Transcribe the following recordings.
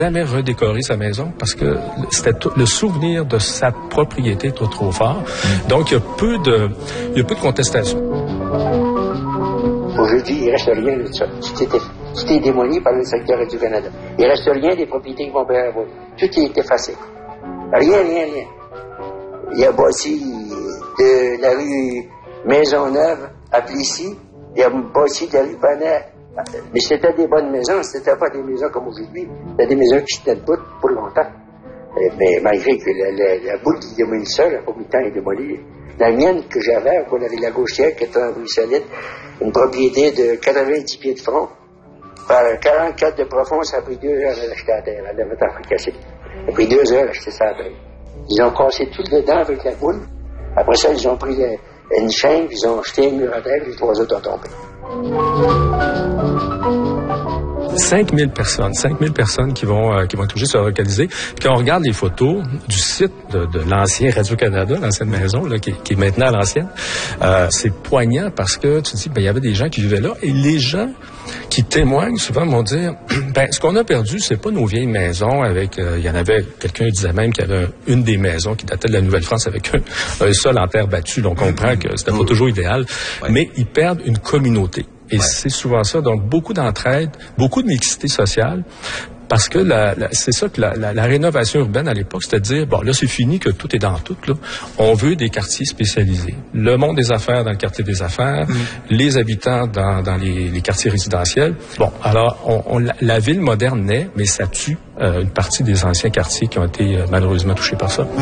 jamais redécoré sa maison parce que c'était le souvenir de sa propriété était trop fort. Donc, il y a peu de contestation. Aujourd'hui, il ne reste rien de ça. Tout est démoli par le secteur du Canada. Il ne reste rien des propriétés qui vont payer la voie. Tout est effacé. Rien. Il y a bâti de la rue Maisonneuve à Plessis. Il y a bâti de la rue Bonnet. Mais c'était des bonnes maisons. C'était pas des maisons comme aujourd'hui. C'était des maisons qui se tenaient debout pour longtemps. Mais malgré que la boule qui démolissait, la propriété est démolie. La mienne que j'avais, qu'on avait la Gauchière, qui était en rue Solide, une propriété de 90 pieds de front, par 44 de profond, ça a pris 2 heures à l'acheter à terre. Elle avait africassé. Ça a pris 2 heures à acheter ça à terre. Ils ont cassé tout le dedans avec la boule. Après ça, ils ont pris une chaîne, ils ont jeté un mur à terre, les 3 autres ont tombé. 5000 personnes qui vont toucher se relocaliser. Puis quand on regarde les photos du site de l'ancien Radio-Canada, l'ancienne maison, là, qui est maintenant à l'ancienne, c'est poignant parce que tu te dis, il y avait des gens qui vivaient là et les gens qui témoignent souvent vont dire, ce qu'on a perdu, c'est pas nos vieilles maisons avec, il y en avait, quelqu'un disait même qu'il y avait une des maisons qui datait de la Nouvelle-France avec un sol en terre battue, donc on comprend que c'était pas toujours idéal, mais ils perdent une communauté. Et c'est souvent ça, donc beaucoup d'entraide, beaucoup de mixité sociale, parce que c'est ça que la rénovation urbaine à l'époque, c'était de dire, bon, là, c'est fini que tout est dans tout, là. On veut des quartiers spécialisés. Le monde des affaires dans le quartier des affaires, les habitants dans les quartiers résidentiels. Bon, alors, la ville moderne naît, mais ça tue une partie des anciens quartiers qui ont été malheureusement touchés par ça.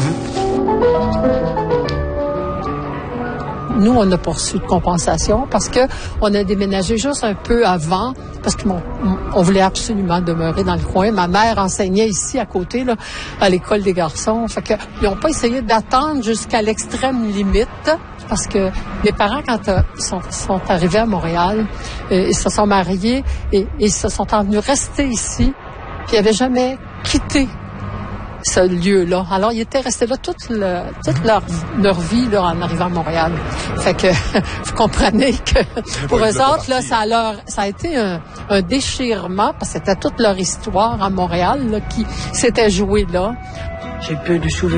Nous, on n'a pas reçu de compensation parce que on a déménagé juste un peu avant parce qu'on voulait absolument demeurer dans le coin. Ma mère enseignait ici à côté, là, à l'école des garçons. Fait que ils n'ont pas essayé d'attendre jusqu'à l'extrême limite parce que mes parents, quand sont arrivés à Montréal, ils se sont mariés et ils se sont venus rester ici. Puis ils n'avaient jamais quitté ce lieu-là. Alors, ils étaient restés là toute leur vie là, en arrivant à Montréal. Fait que vous comprenez que pour eux autres, là, ça a été un déchirement parce que c'était toute leur histoire à Montréal là, qui s'était jouée là. J'ai peu de souvenirs.